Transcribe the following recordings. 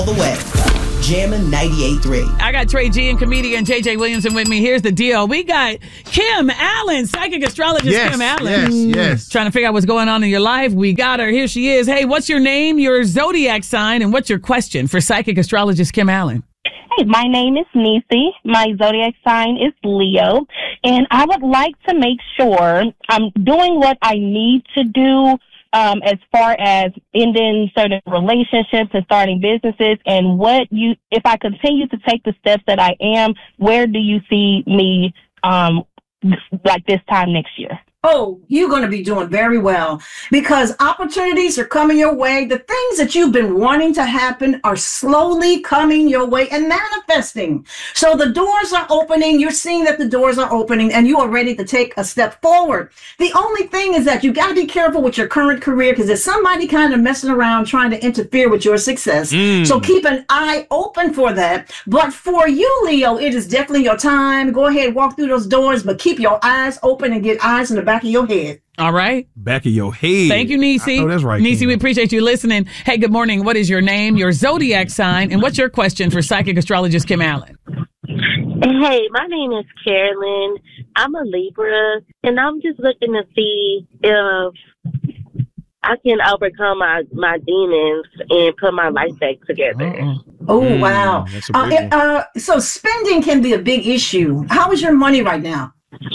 the way. Jammin' 98.3. I got Trey G and comedian JJ Williamson with me. Here's the deal. We got Kim Allen, psychic astrologist Kim Allen. Yes. Trying to figure out what's going on in your life. We got her. Here she is. Hey, what's your name, your zodiac sign, and what's your question for psychic astrologist Kim Allen? Hey, my name is Nisi. My zodiac sign is Leo. And I would like to make sure I'm doing what I need to do as far as ending certain relationships and starting businesses, and if I continue to take the steps that I am, where do you see me like this time next year? Oh, you're going to be doing very well because opportunities are coming your way. The things that you've been wanting to happen are slowly coming your way and manifesting. So the doors are opening. You're seeing that the doors are opening and you are ready to take a step forward. The only thing is that you got to be careful with your current career because there's somebody kind of messing around trying to interfere with your success. So keep an eye open for that. But for you, Leo, it is definitely your time. Go ahead, walk through those doors, but keep your eyes open and get eyes in the back of your head. All right. Back of your head. Thank you, Nisi. Oh, that's right. Nisi, we appreciate you listening. Hey, good morning. What is your name, your zodiac sign, and what's your question for psychic astrologist Kim Allen? Hey, my name is Carolyn. I'm a Libra, and I'm just looking to see if I can overcome my demons and put my life back together. Oh, wow. That's a big one. So spending can be a big issue. How is your money right now?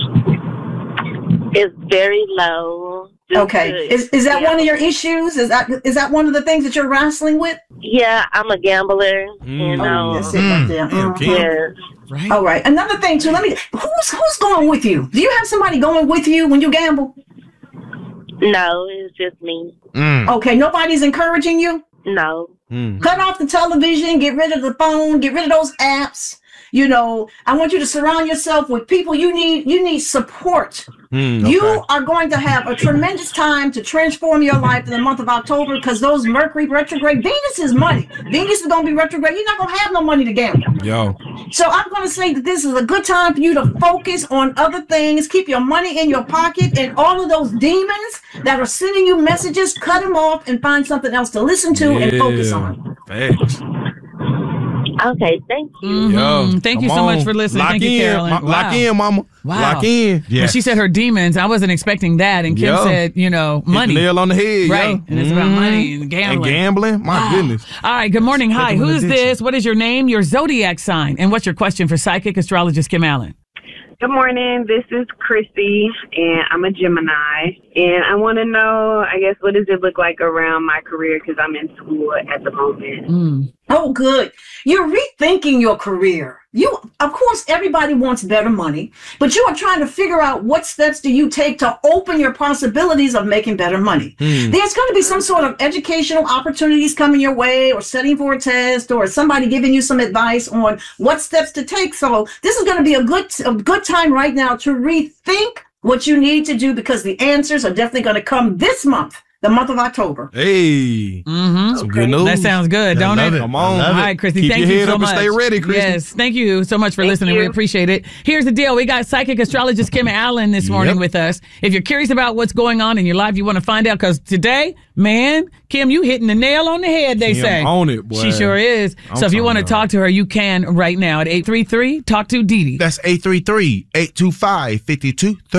It's very low. Okay. Is that one of your issues? Is that one of the things that you're wrestling with? Yeah, I'm a gambler. That's it right there. Yeah. Right. All right. Another thing too. Who's going with you? Do you have somebody going with you when you gamble? No, it's just me. Okay. Nobody's encouraging you? No. Cut off the television. Get rid of the phone. Get rid of those apps. You know, I want you to surround yourself with people. You need support. You are going to have a tremendous time to transform your life in the month of October because those Mercury retrograde, Venus is money. Venus is going to be retrograde. You're not going to have no money to gamble. Yo. So I'm going to say that this is a good time for you to focus on other things. Keep your money in your pocket, and all of those demons that are sending you messages, cut them off and find something else to listen to and focus on. Thanks. Okay, thank you. Yo, Thank you so much for listening. Thank you, Carolyn. Lock in, mama. Wow. Lock in. When she said her demons, I wasn't expecting that. And Kim said, money. Hit the nail on the head. Right. And it's about money and gambling. And gambling? My goodness. All right. Good morning. Hi. Who's this? What is your name, your zodiac sign, and what's your question for psychic astrologist Kim Allen? Good morning. This is Chrissy, and I'm a Gemini. And I want to know, I guess, what does it look like around my career because I'm in school at the moment. Oh, good. You're rethinking your career. Of course, everybody wants better money, but you are trying to figure out what steps do you take to open your possibilities of making better money. There's going to be some sort of educational opportunities coming your way, or studying for a test, or somebody giving you some advice on what steps to take. So this is going to be a good time right now to rethink what you need to do because the answers are definitely going to come this month. The month of October. Hey. Some good news. That sounds good, don't it? Come on. All right, Christy, Keep thank your you head so up much. and stay ready, Christy. Yes, thank you so much for listening. you. We appreciate it. Here's the deal. We got psychic astrologist Kim Allen this morning with us. If you're curious about what's going on in your life, you want to find out, because today, man, Kim, you hitting the nail on the head, they say. On it, boy. She sure is. So if you want to talk to her, you can right now at 833-TALK-TO-DIDI. That's 833-825-5230.